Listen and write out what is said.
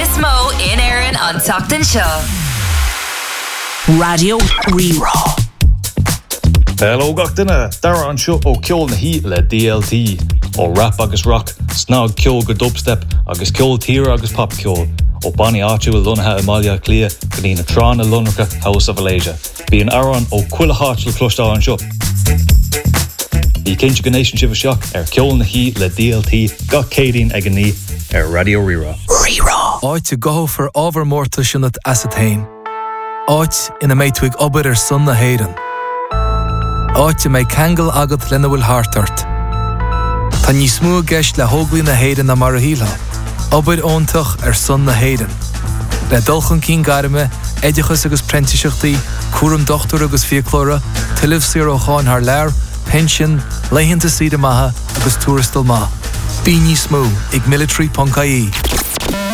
Is Mo in Aaron on Talkton Show. Radio Reraw. Hello gachtainna, dara an seo ó ceol na hí le DLT ó rap agus rock, snog ceol go dubstep agus ceol tíre agus pop ceol ó Bonnie áitiú lunathe Amalia Clia go dtí na trán na Lunracha House of Malaysia. Bí an aran ó cuila háit le clúistá an seo. Bhí cinse go nation sibh seach ceol na hí le DLT gach cédín ag an ní Radio Reraw. Reraw. Áit go for overmórta sinat asathain. Áit ina méidtuig obair son na héireann. Áit mé kangel agat lena bhfuil hartart. Tá ní smú geist le hóglaí na héireann na mar a híla. Obair óntach son na héireann. Le dulchan cín garime, éidechas agus prentiseachtaí, cuaram dochtúr agus fiaclóra, tilibh siar ó cháin haar leir, pension, leihinnta siad maithe agus túrastal maith. Bí ní smú ag military.ie.